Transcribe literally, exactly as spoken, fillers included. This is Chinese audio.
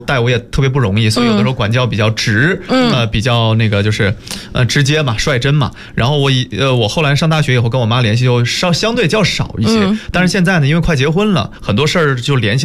带我也特别不容易，所以有的时候管教比较直，嗯、呃，比较那个就是，呃，直接嘛，率真嘛。然后我以呃，我后来上大学以后跟我妈联系就稍相对较少一些，嗯、但是现在呢，因为快结婚了，很多事儿就联系。